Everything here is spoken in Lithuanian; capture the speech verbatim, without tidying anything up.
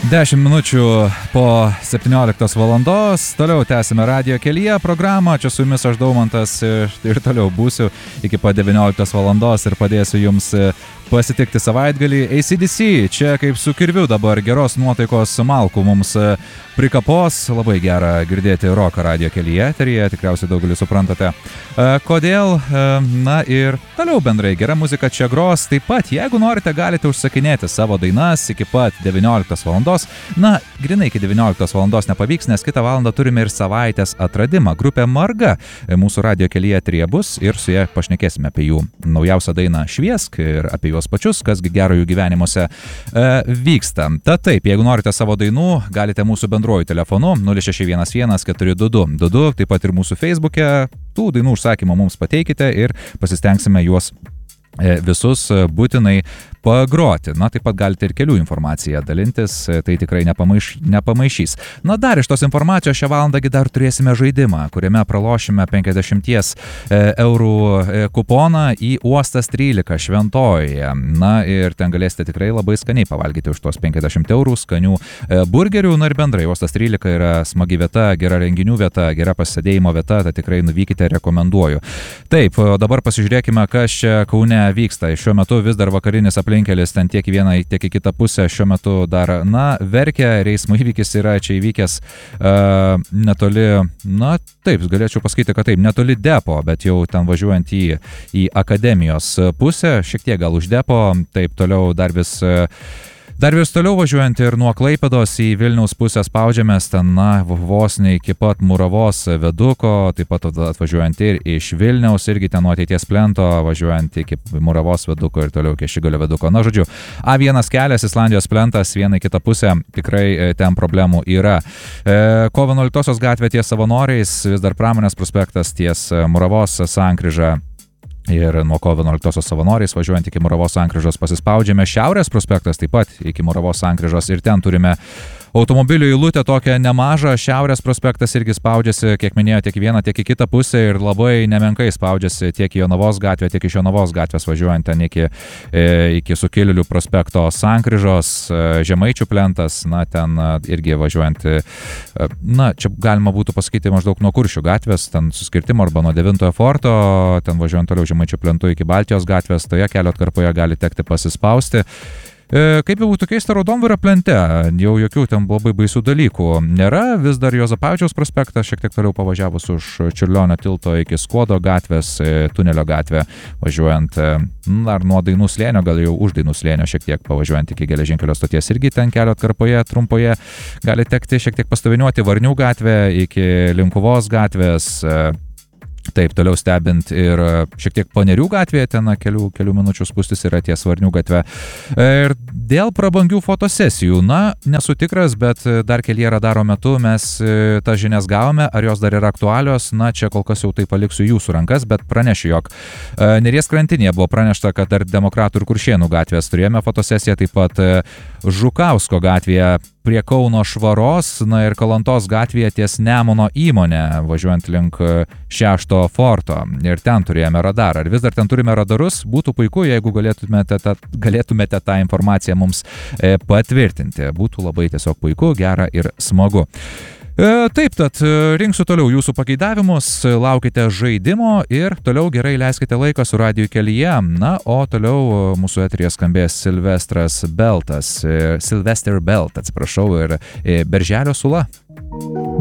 dešimt minučių po septynioliktos valandos. Toliau tęsime radijo kelyje programą. Čia su jumis aš Daumantas ir toliau būsiu iki po devynioliktos valandos ir padėsiu jums pasitikti savaitgalį. A C D C čia kaip su kirviu dabar geros nuotaikos malkų mums prikapos. Labai gera girdėti roką radijo kelyje eteryje, tikriausiai daugelis suprantate. Kodėl? Na ir toliau bendrai gera muzika čia gros. Taip pat, jeigu norite, galite užsakinėti savo dainas iki pat devynioliktos valandos. Na, grinai iki devynioliktos valandos nepavyks, nes kitą valandą turime ir savaitės atradimą. Grupė Marga mūsų radijo kelyje eteryje bus ir su ja pašnekėsime apie jų naujausią dainą Šviesk ir apie juos pačius, kasgi gero jų gyvenimuose e, vyksta. Tad taip, jeigu norite savo dainų, galite mūsų bendruoju telefonu nulis šeši vienas vienas keturi du du du du, taip pat ir mūsų Facebook'e. Tų dainų užsakymą mums pateikite ir pasistengsime juos e, visus būtinai pagroti. Na, taip pat galite ir kelių informaciją dalintis, tai tikrai nepamaiš, nepamaišys. Na, dar iš tos informacijos šią valandągi dar turėsime žaidimą, kuriame pralošime penkiasdešimt eurų kuponą į Uostas trylika Šventojoje. Na, ir ten galėsite tikrai labai skaniai pavalgyti už tos penkiasdešimt eurų skanių burgerių. Na ir bendrai, Uostas trylika yra smagi vieta, gera renginių vieta, gera pasėdėjimo vieta, tai tikrai nuvykite, rekomenduoju. Taip, dabar pasižiūrėkime, kas čia Kaune vyksta. Šiuo metu vis dar vakarinis aplinkelis ten tiek į vieną, tiek į kitą pusę šiuo metu dar, na, verkia, ir eismo įvykis yra čia įvykęs uh, netoli, na, taip, galėčiau pasakyti, kad taip, netoli depo, bet jau ten važiuojant į, į akademijos pusę, šiek tiek gal už depo, taip toliau dar vis... Uh, Dar vis toliau važiuojant ir nuo Klaipėdos į Vilniaus pusę spaudžiamės ten, na, vos ne iki pat Muravos viaduko, taip pat atvažiuojant ir iš Vilniaus, irgi ten nuo Ateities plento, važiuojant iki Muravos viaduko ir toliau iki Šigalio viaduko. Na, žodžiu, A vienas kelias, Islandijos plentas, viena į kitą pusę, tikrai ten problemų yra. E, Kovo vienuoliktosios gatvė ties Savanoriais, vis dar Pramonės prospektas ties Muravos sankryža. Ir nuo Kovo vienuoliktosios Savanoriais važiuojant iki Muravos sankryžos pasispaudžiame. Šiaurės prospektas taip pat iki Muravos sankryžos ir ten turime automobilių eilutę tokią nemažą. Šiaurės prospektas irgi spaudžiasi, kiek minėjo, tiek į vieną, tiek į kitą pusę ir labai nemenkai spaudžiasi tiek į Jonavos gatvę, tiek iš Jonavos gatvės važiuojant ten iki, e, iki Sukilėlių prospekto sankryžos, e, Žemaičių plentas, na, ten e, irgi važiuojant, e, na, čia galima būtų pasakyti maždaug nuo Kuršių gatvės, ten suskirtimo arba nuo devintojo forto, ten važiuojant toliau Žemaičių plentu iki Baltijos gatvės, toje kelio atkarpoje gali tekti pasispausti. E, kaip jau būtų keista, Raudondvario plente, jau jokių ten labai baisių dalykų nėra, vis dar Juozapavičiaus prospektas, šiek tiek toliau pavažiavus už Čiurlionio tilto iki Skuodo gatvės, e, tunelio gatvę, važiuojant e, dar nuo Dainų slėnio, gal jau už Dainų slėnio šiek tiek pavažiuojant iki geležinkelio stoties, irgi ten kelio atkarpoje trumpoje gali tekti šiek tiek pastoviniuoti Varnių gatvę iki Linkuvos gatvės. E, Taip, toliau stebint ir šiek tiek Panerių gatvėje, ten kelių, kelių minučių spūstis yra ties Varnių gatve. Ir dėl prabangių fotosesijų, na, nesu tikras, bet dar kelyje radaro metu mes tas žinias gavome, ar jos dar yra aktualios, na, čia kol kas jau tai paliksiu jūsų rankas, bet pranešiu, jog Neries krantinėje buvo pranešta, kad dar Demokratų ir Kuršėnų gatvės turėjome fotosesiją, taip pat Žukausko gatvėje prie Kauno Švaros, na ir Kalantos gatvėje ties Nemuno įmonė, važiuojant link šešto forto. Ir ten turėjome radarą. Ar vis dar ten turime radarus? Būtų puiku, jeigu galėtumėte, ta, galėtumėte tą informaciją mums e, patvirtinti. Būtų labai tiesiog puiku, gera ir smagu. E, taip, tad rinksiu toliau jūsų pageidavimus, laukite žaidimo ir toliau gerai leiskite laiką su radiju kelyje. Na, o toliau mūsų eteryje skambės Silvestras Beltas, Sylvester Belt, atsiprašau, ir Berželio sula.